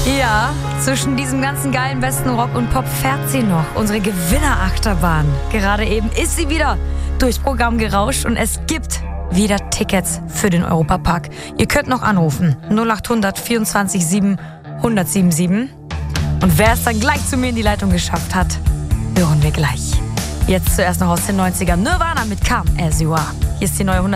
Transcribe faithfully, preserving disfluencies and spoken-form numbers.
Ja, zwischen diesem ganzen geilen besten Rock und Pop fährt sie noch. Unsere Gewinnerachterbahn. Gerade eben ist sie wieder durchs Programm gerauscht und es gibt wieder Tickets für den Europapark. Ihr könnt noch anrufen. null acht hundert vierundzwanzig sieben hundertsiebenundsiebzig. Und wer es dann gleich zu mir in die Leitung geschafft hat, hören wir gleich. Jetzt zuerst noch aus den neunzigern. Nirvana mit Come As You Are. Hier ist die neue hundert